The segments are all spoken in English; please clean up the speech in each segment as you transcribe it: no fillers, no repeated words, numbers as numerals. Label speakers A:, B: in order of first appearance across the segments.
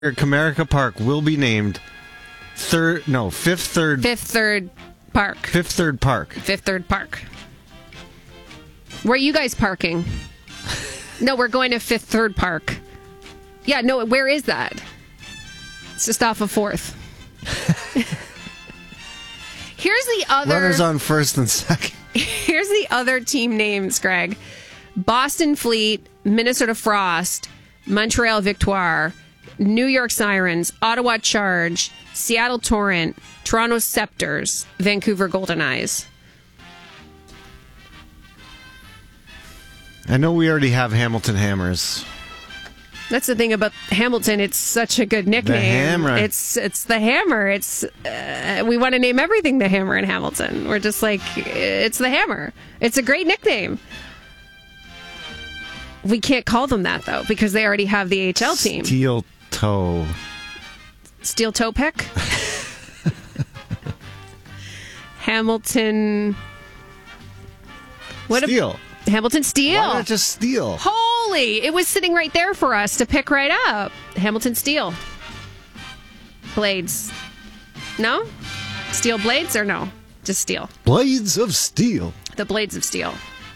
A: Comerica Park will be named Fifth Third
B: Park.
A: Fifth Third Park.
B: Fifth Third Park. Where are you guys parking? No, we're going to Fifth Third Park. Yeah, no, where is that? It's just off of 4th. Here's the other...
A: Runners on first and second.
B: Here's the other team names, Greg. Boston Fleet, Minnesota Frost, Montreal Victoire, New York Sirens, Ottawa Charge, Seattle Torrent, Toronto Scepters, Vancouver Golden Eyes.
A: I know we already have Hamilton Hammers.
B: That's the thing about Hamilton. It's such a good nickname.
A: The Hammer.
B: It's the Hammer. It's we want to name everything the Hammer in Hamilton. We're just like, it's the Hammer. It's a great nickname. We can't call them that, though, because they already have the HL team.
A: Steel Toe.
B: Steel Toe Pick? Hamilton...
A: Steel.
B: Hamilton Steel.
A: Why not just Steel?
B: Holy! It was sitting right there for us to pick right up. Hamilton Steel. Blades. No? Steel Blades or no? Just Steel.
A: Blades of Steel.
B: The Blades of Steel.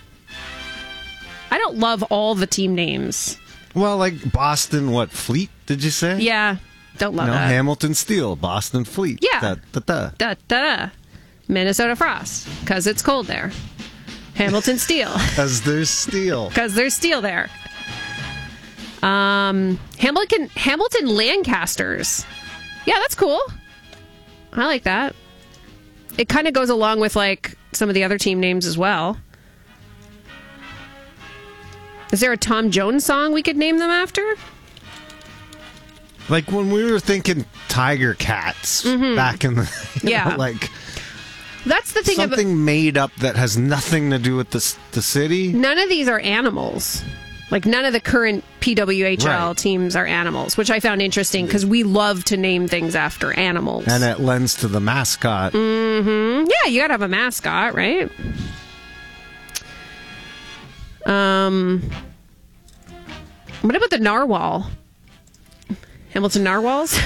B: I don't love all the team names.
A: Well, like Boston, Fleet, did you say?
B: Yeah. Don't love that.
A: Hamilton Steel, Boston Fleet.
B: Yeah.
A: Da.
B: Minnesota Frost, because it's cold there. Hamilton Steel.
A: Because there's steel.
B: Because there's steel there. Hamilton Lancasters. Yeah, that's cool. I like that. It kind of goes along with like some of the other team names as well. Is there a Tom Jones song we could name them after?
A: Like when we were thinking Tiger Cats back in the... like...
B: That's the thing.
A: Something made up that has nothing to do with the city.
B: None of these are animals. Like, none of the current PWHL teams are animals, which I found interesting because we love to name things after animals.
A: And it lends to the mascot.
B: Mm-hmm. Yeah, you got to have a mascot, right? What about the narwhal? Hamilton Narwhals?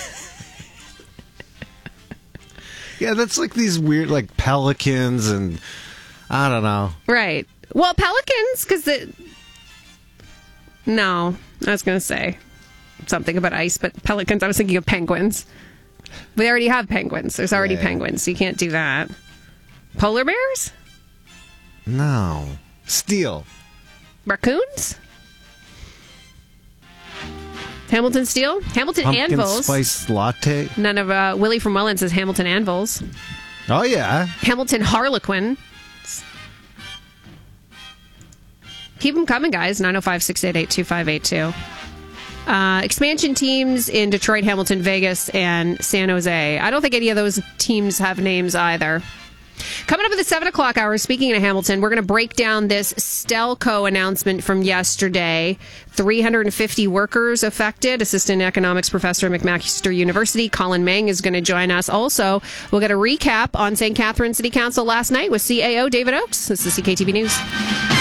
A: Yeah, that's like these weird, like, pelicans and I don't know.
B: Right. Well, pelicans, because no, I was going to say something about ice, but pelicans, I was thinking of penguins. We already have penguins. There's already penguins, so you can't do that. Polar bears?
A: No. Steel.
B: Raccoons? Hamilton Steel? Hamilton
A: Pumpkin
B: Anvils.
A: Spice Latte.
B: None of Willie from Welland says Hamilton Anvils.
A: Oh, yeah.
B: Hamilton Harlequin. Keep them coming, guys. 905-688-2582. Expansion teams in Detroit, Hamilton, Vegas, and San Jose. I don't think any of those teams have names either. Coming up at the 7 o'clock hour, speaking of Hamilton, we're going to break down this Stelco announcement from yesterday. 350 workers affected. Assistant economics professor at McMaster University, Colin Mang, is going to join us. Also, we'll get a recap on St. Catharines City Council last night with CAO David Oakes. This is CKTV News.